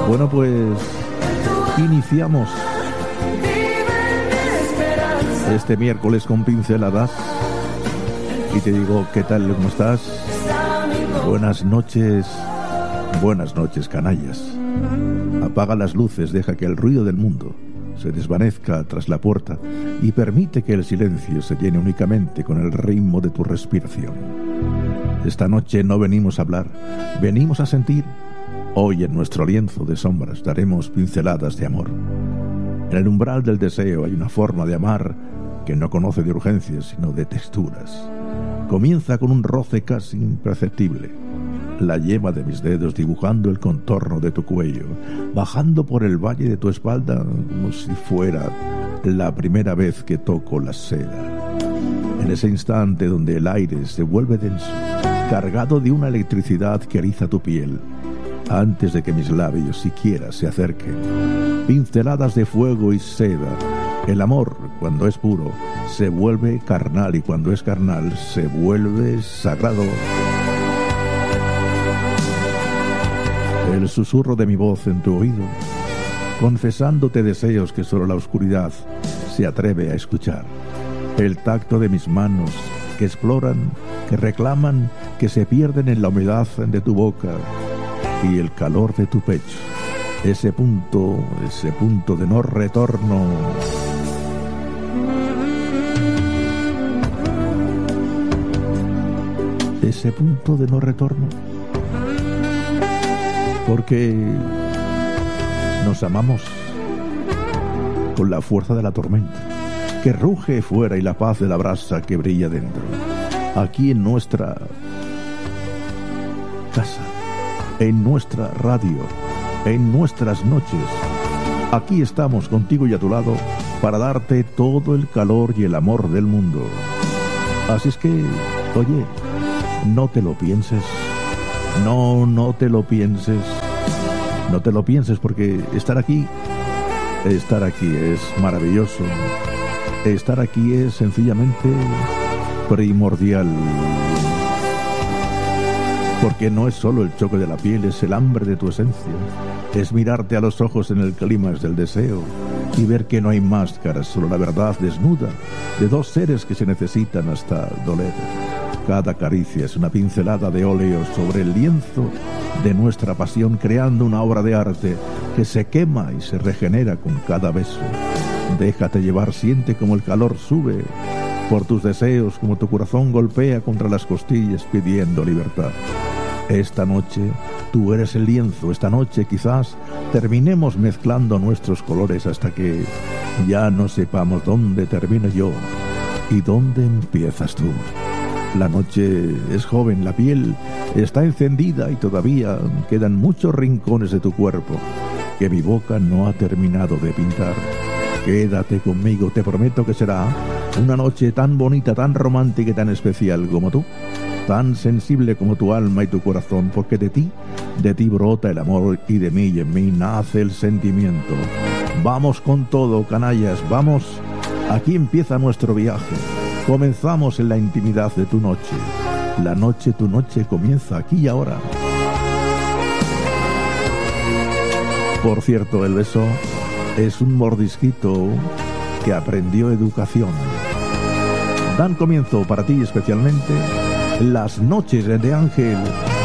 Bueno, pues iniciamos este miércoles con pinceladas y te digo, ¿qué tal? ¿Cómo estás? Buenas noches, canallas. Apaga las luces, deja que el ruido del mundo se desvanezca tras la puerta y permite que el silencio se llene únicamente con el ritmo de tu respiración. Esta noche no venimos a hablar, venimos a sentir. Hoy en nuestro lienzo de sombras daremos pinceladas de amor. En el umbral del deseo hay una forma de amar que no conoce de urgencias, sino de texturas. Comienza con un roce casi imperceptible. La yema de mis dedos dibujando el contorno de tu cuello, bajando por el valle de tu espalda como si fuera la primera vez que toco la seda. En ese instante donde el aire se vuelve denso, cargado de una electricidad que eriza tu piel, antes de que mis labios siquiera se acerquen. Pinceladas de fuego y seda. El amor, cuando es puro, se vuelve carnal, y cuando es carnal, se vuelve sagrado. El susurro de mi voz en tu oído, confesándote deseos que solo la oscuridad se atreve a escuchar. El tacto de mis manos, que exploran, que reclaman, que se pierden en la humedad de tu boca, y el calor de tu pecho, ese punto de no retorno. Ese punto de no retorno. Porque nos amamos con la fuerza de la tormenta, que ruge fuera, y la paz de la brasa que brilla dentro. Aquí en nuestra casa, en nuestra radio, en nuestras noches, aquí estamos contigo y a tu lado para darte todo el calor y el amor del mundo. Así es que, oye, no te lo pienses. No te lo pienses. No te lo pienses, porque estar aquí es maravilloso. Estar aquí es sencillamente primordial. Porque no es solo el choque de la piel, es el hambre de tu esencia. Es mirarte a los ojos en el clímax del deseo y ver que no hay máscaras, solo la verdad desnuda de dos seres que se necesitan hasta doler. Cada caricia es una pincelada de óleo sobre el lienzo de nuestra pasión, creando una obra de arte que se quema y se regenera con cada beso. Déjate llevar, siente como el calor sube por tus deseos, como tu corazón golpea contra las costillas pidiendo libertad. Esta noche tú eres el lienzo. Esta noche quizás terminemos mezclando nuestros colores hasta que ya no sepamos dónde termino yo y dónde empiezas tú. La noche es joven, la piel está encendida y todavía quedan muchos rincones de tu cuerpo que mi boca no ha terminado de pintar. Quédate conmigo, te prometo que será una noche tan bonita, tan romántica y tan especial como tú, tan sensible como tu alma y tu corazón, porque de ti brota el amor y de mí y en mí nace el sentimiento. Vamos con todo, canallas, vamos. Aquí empieza nuestro viaje. Comenzamos en la intimidad de tu noche. La noche, tu noche, comienza aquí y ahora. Por cierto, el beso es un mordisquito que aprendió educación. Dan comienzo para ti especialmente las noches de Ángel.